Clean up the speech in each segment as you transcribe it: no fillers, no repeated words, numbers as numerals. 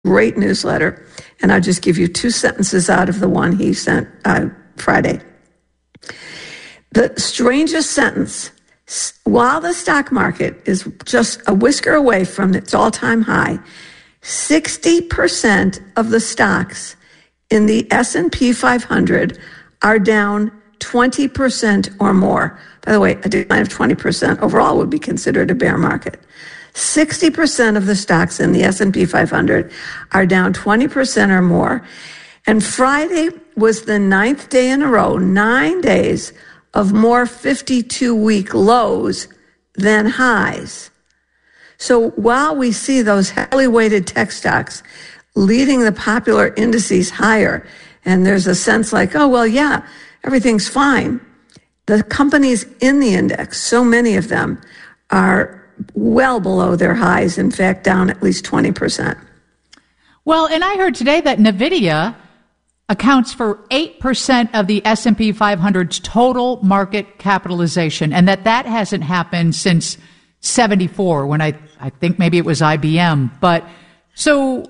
great newsletter, and I'll just give you 2 sentences out of the one he sent Friday. The strangest sentence: while the stock market is just a whisker away from its all-time high, 60% of the stocks in the S&P 500 are down 20% or more. By the way, a decline of 20% overall would be considered a bear market. 60% of the stocks in the S&P 500 are down 20% or more. And Friday was the 9th day in a row, 9 days of more 52-week lows than highs. So while we see those heavily weighted tech stocks leading the popular indices higher, and there's a sense like, oh, well, yeah, everything's fine, the companies in the index, so many of them, are well below their highs, in fact, down at least 20%. Well, and I heard today that NVIDIA accounts for 8% of the S&P 500's total market capitalization, and that hasn't happened since 74, when I think maybe it was IBM. But so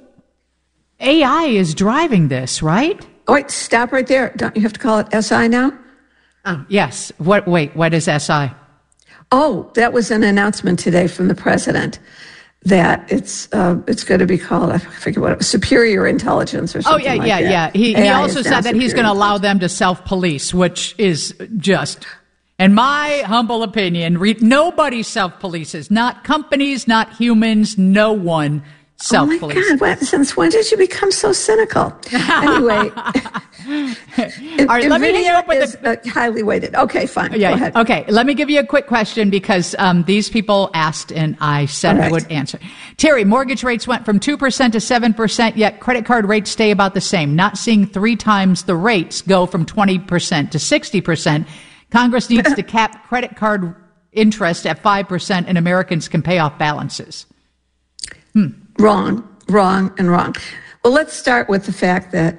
AI is driving this, right? Oh, wait, stop right there. Don't you have to call it SI now? Yes. What is SI? Oh, that was an announcement today from the president that it's going to be called, I forget what it was, superior intelligence or something like that. Yeah. He also said that he's going to allow them to self-police, which is just, in my humble opinion, nobody self-polices. Not companies, not humans, no one self-polices. Oh my God, since when did you become so cynical? Anyway, let me hit you up with highly weighted. Okay, fine. Yeah, go ahead. Okay, let me give you a quick question because these people asked and I said I would answer. Terry, mortgage rates went from 2% to 7%, yet credit card rates stay about the same. Not seeing 3 times the rates go from 20% to 60%. Congress needs to cap credit card interest at 5% and Americans can pay off balances. Wrong. Well, let's start with the fact that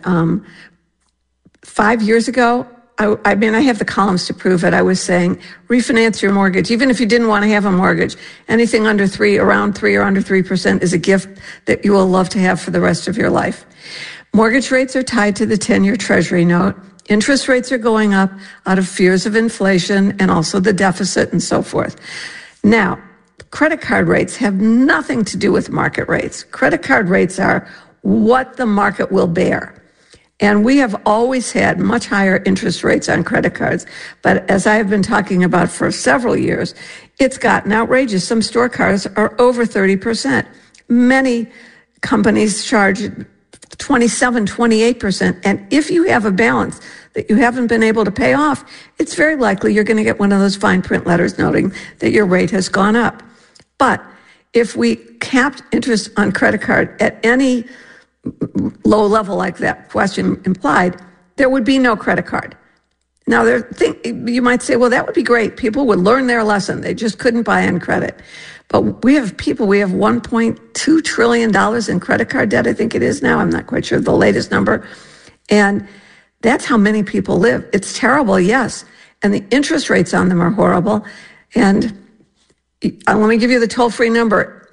5 years ago, I have the columns to prove it. I was saying refinance your mortgage, even if you didn't want to have a mortgage. Anything under 3, around 3 or under 3% is a gift that you will love to have for the rest of your life. Mortgage rates are tied to the 10-year Treasury note. Interest rates are going up out of fears of inflation and also the deficit and so forth. Now, credit card rates have nothing to do with market rates. Credit card rates are what the market will bear. And we have always had much higher interest rates on credit cards. But as I have been talking about for several years, it's gotten outrageous. Some store cards are over 30%. Many companies charge 27, 28%. And if you have a balance that you haven't been able to pay off, it's very likely you're going to get one of those fine print letters noting that your rate has gone up. But if we capped interest on credit card at any low level like that question implied, there would be no credit card. Now, you might say, well, that would be great. People would learn their lesson. They just couldn't buy on credit. But we have $1.2 trillion in credit card debt, I think it is now. I'm not quite sure the latest number. And that's how many people live. It's terrible, yes. And the interest rates on them are horrible. And let me give you the toll-free number,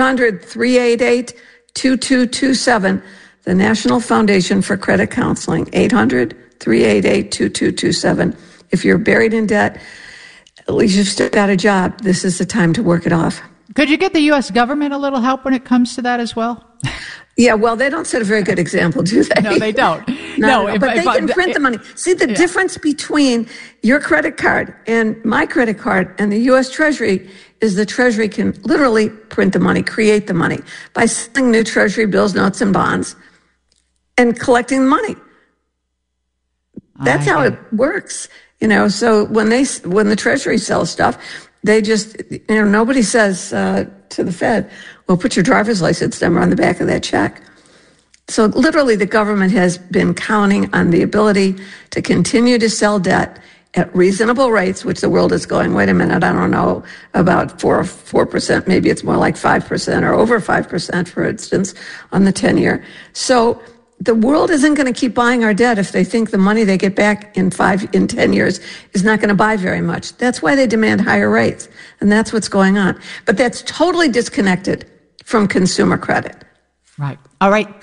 800-388-2227, the National Foundation for Credit Counseling, 800-388-2227. If you're buried in debt, at least you've still got a job. This is the time to work it off. Could you get the U.S. government a little help when it comes to that as well? Yeah, well, they don't set a very good example, do they? No, they don't. But they can print the money. See, the difference between your credit card and my credit card and the U.S. Treasury is the Treasury can literally print the money, create the money by selling new Treasury bills, notes, and bonds and collecting the money. That's how it works. So when the Treasury sells stuff, they just, nobody says to the Fed, well, put your driver's license number on the back of that check. So literally the government has been counting on the ability to continue to sell debt at reasonable rates, which the world is going, wait a minute, I don't know, about 4%, maybe it's more like 5% or over 5%, for instance, on the 10-year. So the world isn't going to keep buying our debt if they think the money they get back in 10 years is not going to buy very much. That's why they demand higher rates. And that's what's going on. But that's totally disconnected from consumer credit. Right. All right.